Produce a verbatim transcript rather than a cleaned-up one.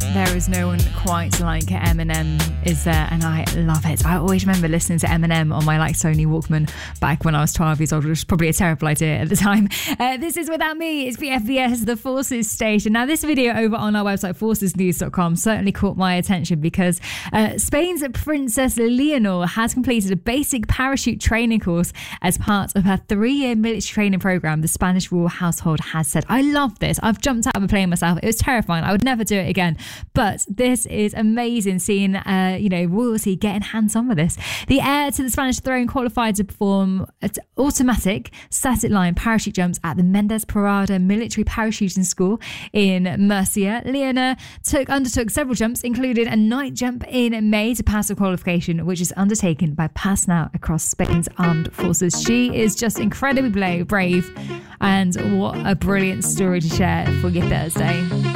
There is no one quite like Eminem, is there? And I love it. I always remember listening to Eminem on my like Sony Walkman back when I was twelve years old, which was probably a terrible idea at the time. Uh, this is Without Me. It's the F B S, the Forces station. Now, this video over on our website, forces news dot com, certainly caught my attention because uh, Spain's Princess Leonor has completed a basic parachute training course as part of her three-year military training program, the Spanish royal household has said. I love this. I've jumped out of a plane myself. It was terrifying. I would never do it again. But this is amazing, seeing uh, you know, royalty getting hands-on with this. The heir to the Spanish throne qualified to perform automatic static line parachute jumps at the Mendes Parada Military Parachuting School in Murcia. Leonor took undertook several jumps, including a night jump in May to pass the qualification, which is undertaken by personnel across Spain's armed forces. She is just incredibly brave, and what a brilliant story to share for your Thursday.